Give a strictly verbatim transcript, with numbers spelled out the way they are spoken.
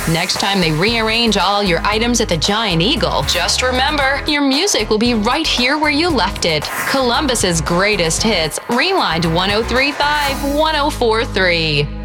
next time they rearrange all your items at the Giant Eagle. Just remember, your music will be right here where you left it. Columbus's greatest hits, Rewind one oh three point five, one oh four point three.